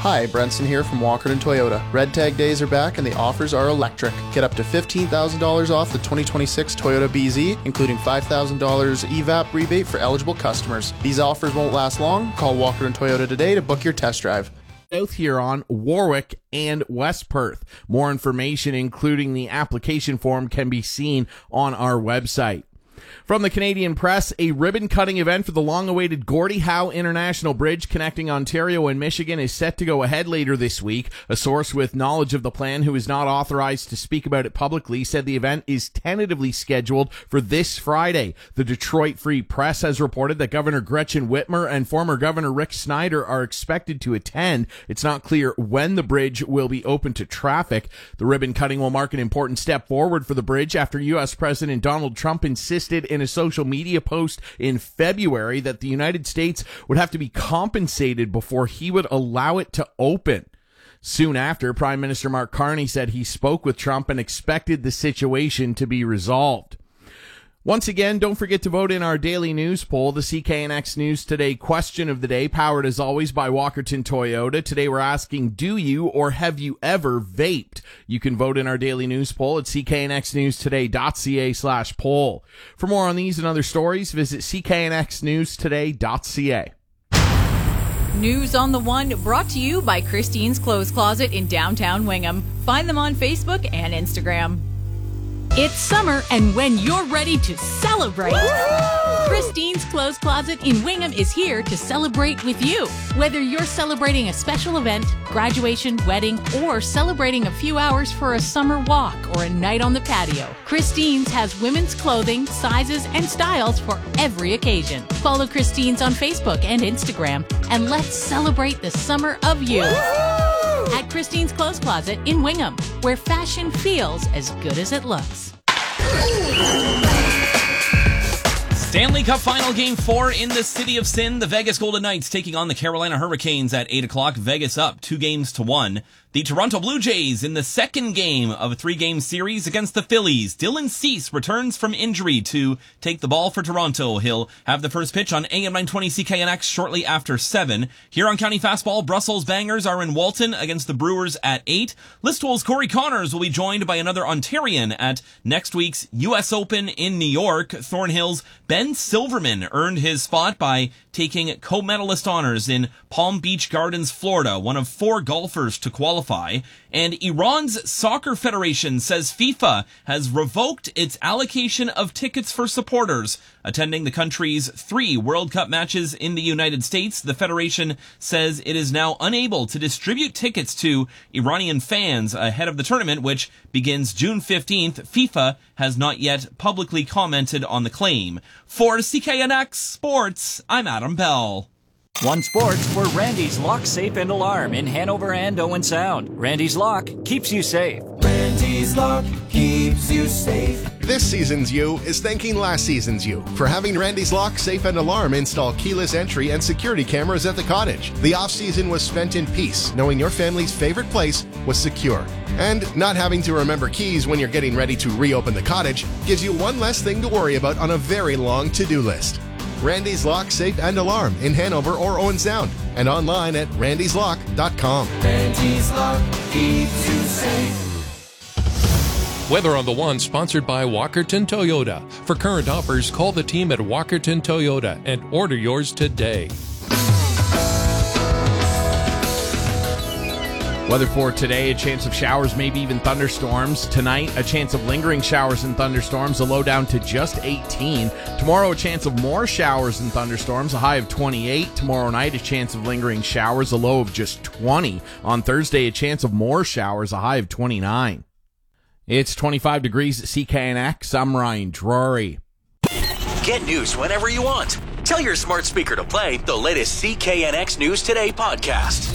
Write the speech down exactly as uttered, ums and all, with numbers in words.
Hi, Brenson here from Walkerton Toyota. Red Tag days are back and the offers are electric. Get up to fifteen thousand dollars off the twenty twenty-six Toyota B Z, including five thousand dollars E V A P rebate for eligible customers. These offers won't last long. Call Walkerton Toyota today to book your test drive. South Huron, Warwick, and West Perth. More information, including the application form, can be seen on our website. From the Canadian Press, a ribbon-cutting event for the long-awaited Gordie Howe International Bridge connecting Ontario and Michigan is set to go ahead later this week. A source with knowledge of the plan, who is not authorized to speak about it publicly, said the event is tentatively scheduled for this Friday. The Detroit Free Press has reported that Governor Gretchen Whitmer and former Governor Rick Snyder are expected to attend. It's not clear when the bridge will be open to traffic. The ribbon-cutting will mark an important step forward for the bridge after U S President Donald Trump insisted in a social media post in February that the United States would have to be compensated before he would allow it to open. Soon after, Prime Minister Mark Carney said he spoke with Trump and expected the situation to be resolved. Once again, don't forget to vote in our daily news poll, the C K N X News Today question of the day, powered as always by Walkerton Toyota. Today we're asking, do you or have you ever vaped? You can vote in our daily news poll at cknxnewstoday.ca slash poll. For more on these and other stories, visit cknxnewstoday.ca. News on the One, brought to you by Christine's Clothes Closet in downtown Wingham. Find them on Facebook and Instagram. It's summer, and when you're ready to celebrate, woo-hoo! Christine's Clothes Closet in Wingham is here to celebrate with you. Whether you're celebrating a special event, graduation, wedding, or celebrating a few hours for a summer walk or a night on the patio, Christine's has women's clothing, sizes, and styles for every occasion. Follow Christine's on Facebook and Instagram, and let's celebrate the summer of you. Woo-hoo! At Christine's Clothes Closet in Wingham, where fashion feels as good as it looks. Stanley Cup Final Game four in the City of Sin. The Vegas Golden Knights taking on the Carolina Hurricanes at eight o'clock. Vegas up two games to one. The Toronto Blue Jays in the second game of a three-game series against the Phillies. Dylan Cease returns from injury to take the ball for Toronto. He'll have the first pitch on A M nine twenty C K N X shortly after seven. Huron County Fastball, Brussels Bangers are in Walton against the Brewers at eight. Listowel's Corey Connors will be joined by another Ontarian at next week's U S Open in New York. Thornhill's Ben Silverman earned his spot by taking co-medalist honors in Palm Beach Gardens, Florida, one of four golfers to qualify. And Iran's soccer federation says FIFA has revoked its allocation of tickets for supporters attending the country's three World Cup matches in the United States. The federation says it is now unable to distribute tickets to Iranian fans ahead of the tournament, which begins June fifteenth. FIFA has not yet publicly commented on the claim. For C K N X Sports, I'm Adam Bell. One Sports for Randy's Lock, Safe, and Alarm in Hanover and Owen Sound. Randy's Lock keeps you safe. Randy's Lock keeps you safe. This season's you is thanking last season's you for having Randy's Lock, Safe, and Alarm install keyless entry and security cameras at the cottage. The off-season was spent in peace, knowing your family's favorite place was secure. And not having to remember keys when you're getting ready to reopen the cottage gives you one less thing to worry about on a very long to-do list. Randy's Lock, Safe, and Alarm in Hanover or Owen Sound, and online at randys lock dot com. Randy's Lock keeps you safe. Weather on the One, sponsored by Walkerton Toyota. For current offers, call the team at Walkerton Toyota and order yours today. Weather for today, a chance of showers, maybe even thunderstorms. Tonight, a chance of lingering showers and thunderstorms, a low down to just eighteen. Tomorrow, a chance of more showers and thunderstorms, a high of twenty-eight. Tomorrow night, a chance of lingering showers, a low of just twenty. On Thursday, a chance of more showers, a high of twenty-nine. It's twenty-five degrees at C K N X. I'm Ryan Drury. Get news whenever you want. Tell your smart speaker to play the latest C K N X News Today podcast.